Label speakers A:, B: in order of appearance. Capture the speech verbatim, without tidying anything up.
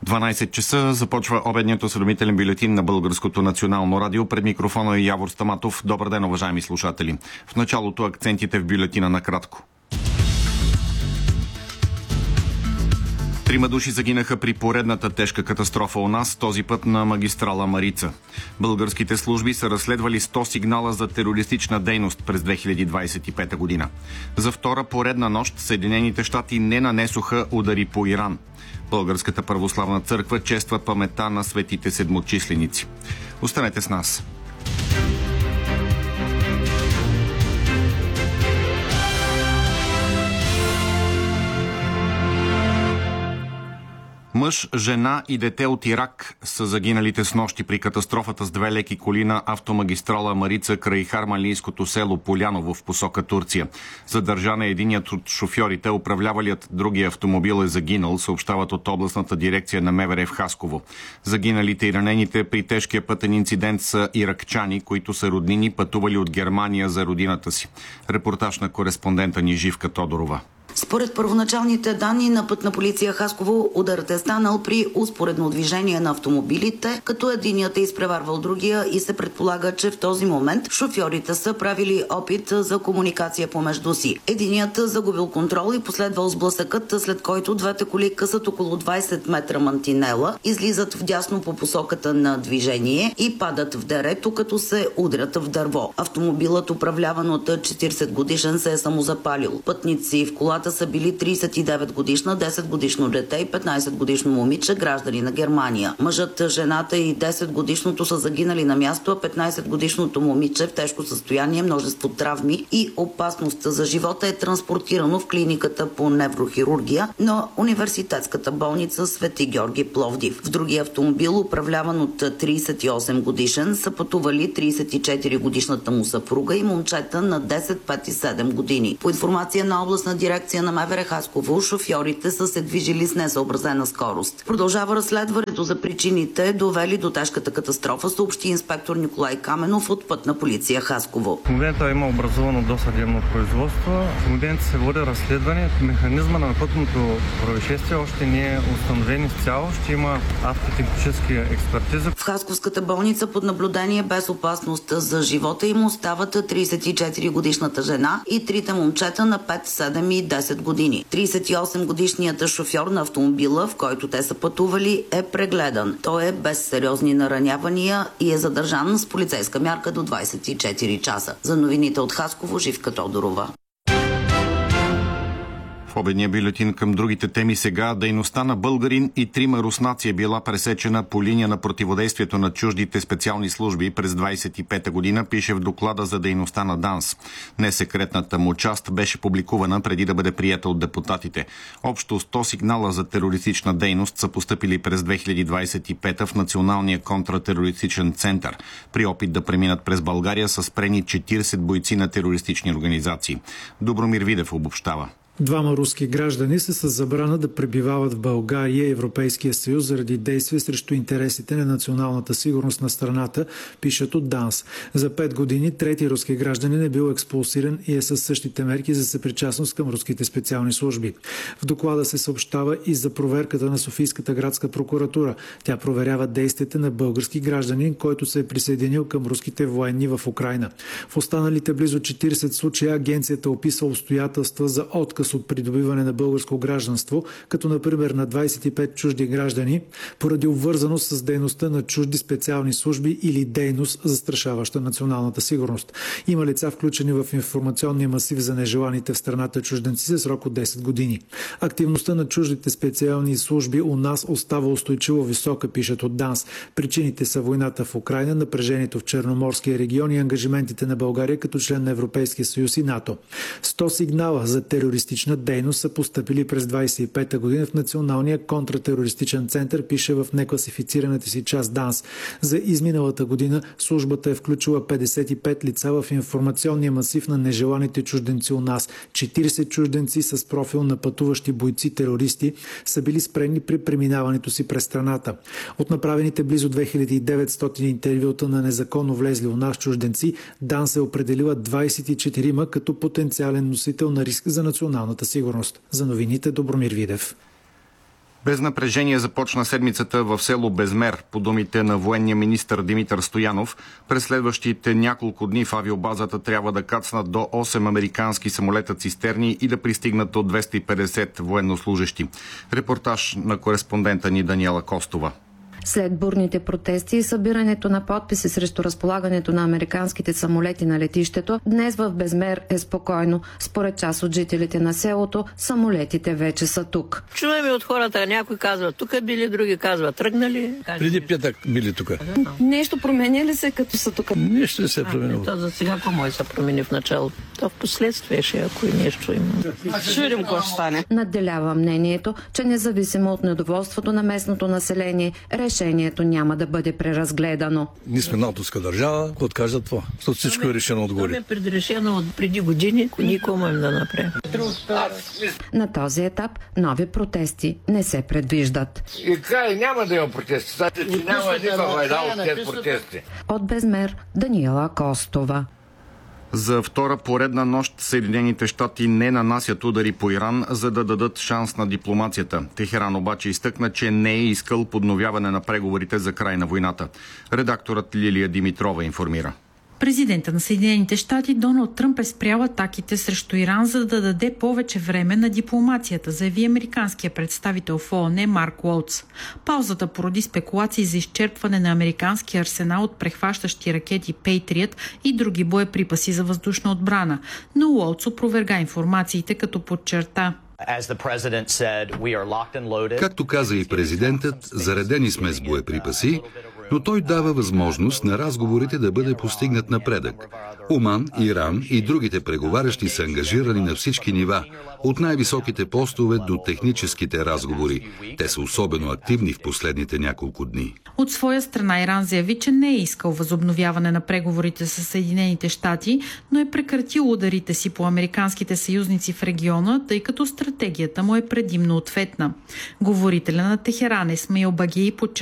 A: дванайсет часа започва обедният осведомителен бюлетин на Българското национално радио. Пред микрофона е Явор Стаматов. Добър ден, уважаеми слушатели. В началото акцентите в бюлетина накратко. Трима души загинаха при поредната тежка катастрофа у нас, този път на магистрала Марица. Българските служби са разследвали сто сигнала за терористична дейност през две хиляди двадесет и пета година. За втора поредна нощ Съединените щати не нанесоха удари по Иран. Българската православна църква чества паметта на светите седмочисленици. Останете с нас. Мъж, жена и дете от Ирак са загиналите с нощи при катастрофата с две леки коли на автомагистрала Марица край харманлийското село Поляново в посока Турция. Задържан е единият от шофьорите, управлявалият другия автомобил е загинал, съобщават от областната дирекция на МВР в Хасково. Загиналите и ранените при тежкия пътен инцидент са иракчани, които са роднини, пътували от Германия за родината си. Репортаж на кореспондента ни Живка Тодорова.
B: Според първоначалните данни на Пътна полиция Хасково, ударът е станал при успоредно движение на автомобилите, като единият е изпреварвал другия и се предполага, че в този момент шофьорите са правили опит за комуникация помежду си. Единият загубил контрол и последвал сблъсъкът, след който двете коли късат около двадесет метра мантинела, излизат вдясно по посоката на движение и падат в дерето, като се удрят в дърво. Автомобилът, управляван от четиридесет годишен, се е самозапалил. Пътници в колата са били тридесет и девет годишна, десет годишно дете и петнадесет годишно момиче, граждани на Германия. Мъжът, жената и десет годишното са загинали на място, а петнадесет годишното момиче в тежко състояние, множество травми и опасност за живота е транспортирано в клиниката по неврохирургия на университетската болница Свети Георги Пловдив. В другия автомобил, управляван от тридесет и осем годишен, са пътували тридесет и четири годишната му съпруга и момчета на десет, пет и седем години. По информация на областна дирекция на МВР Хасково, шофьорите са се движили с несъобразена скорост. Продължава разследването за причините, довели до тежката катастрофа, съобщи инспектор Николай Каменов от Пътна полиция Хасково.
C: В момента има образувано досъдебно производство. В момента се води разследване. Механизма на пътното происшествие още не е установен изцяло. Ще има автотехнически експертиза.
B: В Хасковската болница под наблюдение без опасност за живота им остават тридесет и четири годишната жена и трите момчета на пет, седем и десет години. тридесет и осем годишният шофьор на автомобила, в който те са пътували, е прегледан. Той е без сериозни наранявания и е задържан с полицейска мярка до двадесет и четири часа. За новините от Хасково, Живка Тодорова.
A: В обедния бюлетин към другите теми сега. Дейността на българин и трима руснаци е била пресечена по линия на противодействието на чуждите специални служби през двадесет и пета година, пише в доклада за дейността на ДАНС. Несекретната му част беше публикувана преди да бъде приета от депутатите. Общо сто сигнала за терористична дейност са постъпили през две хиляди двадесет и пета в Националния контратерористичен център. При опит да преминат през България са спрени четиридесет бойци на терористични организации. Добромир Видев обобщава.
D: Двама руски граждани са с забрана да пребивават в България и Европейския съюз заради действия срещу интересите на националната сигурност на страната, пишат от ДАНС. За пет години трети руски гражданин е бил експулсиран и е със същите мерки за съпричастност към руските специални служби. В доклада се съобщава и за проверката на Софийската градска прокуратура. Тя проверява действията на български гражданин, който се е присъединил към руските военни в Украйна. В останалите близо четиридесет случая агенцията описва обстоятелства за отказ от придобиване на българско гражданство, като например на двадесет и пет чужди граждани, поради обвързаност с дейността на чужди специални служби или дейност, застрашаваща националната сигурност. Има лица, включени в информационния масив за нежеланите в страната чужденци за срок от десет години. Активността на чуждите специални служби у нас остава устойчиво висока, пишат от ДАНС. Причините са войната в Украйна, напрежението в Черноморския регион и ангажиментите на България като член на Европейския съюз и НАТО. сто сигнала за терористична дейност са постъпили през двадесет и пета година в Националния контратерористичен център, пише в некласифицираната си част ДАНС. За изминалата година службата е включила петдесет и пет лица в информационния масив на нежеланите чужденци у нас. четиридесет чужденци с профил на пътуващи бойци-терористи са били спрени при преминаването си през страната. От направените близо две хиляди и деветстотин интервюта на незаконно влезли у нас чужденци, ДАНС е определила двадесет и четири като потенциален носител на риск за националната сигурност. За новините Добромир Видев.
A: Без напрежение започна седмицата в село Безмер. По думите на военния министър Димитър Стоянов, през следващите няколко дни в авиобазата трябва да кацнат до осем американски самолета цистерни и да пристигнат от двеста и петдесет военнослужещи. Репортаж на кореспондента ни Даниела Костова.
E: След бурните протести и събирането на подписи срещу разполагането на американските самолети на летището, днес в Безмер е спокойно. Според част от жителите на селото, самолетите вече са тук.
F: Чуваме от хората, някой казва, тук били, други казват, тръгнали.
G: Преди петък били тук.
E: Нещо променя ли се, като са тук?
G: Нищо не се е променило.
F: То за сега какво се промени в началото? То в последствие ще, ако и нещо има.
H: Ще видим какво ще стане.
E: Надделява мнението, че независимо от недоволството на местното население, решението няма да бъде преразгледано.
G: Ние сме натовска държава, какво откажат това? Защото всичко е решено отгоре.
F: Това е предрешено от преди години, никой можем да направим.
E: На този етап нови протести не се предвиждат.
I: И край няма да има протести. Знаете, че няма никаква война от тези протести.
E: От Безмер, Даниела Костова.
A: За втора поредна нощ Съединените щати не нанасят удари по Иран, за да дадат шанс на дипломацията. Техеран обаче изтъкна, че не е искал подновяване на преговорите за край на войната. Редакторът Лилия Димитрова информира.
J: Президентът на Съединените щати Доналд Тръмп е спрял атаките срещу Иран, за да даде повече време на дипломацията, заяви американския представител в ООН Марк Уолтс. Паузата породи спекулации за изчерпване на американския арсенал от прехващащи ракети Patriot и други боеприпаси за въздушна отбрана, но Уолтс опроверга информациите, като подчерта:
K: Както каза и президентът, заредени сме с боеприпаси, но той дава възможност на разговорите да бъде постигнат напредък. Оман, Иран и другите преговарящи са ангажирани на всички нива, от най-високите постове до техническите разговори. Те са особено активни в последните няколко дни.
J: От своя страна Иран заяви, че не е искал възобновяване на преговорите с Съединените щати, но е прекратил ударите си по американските съюзници в региона, тъй като стратегията му е предимно ответна. Говорителя на Техеран Исмаил Багии подчерта,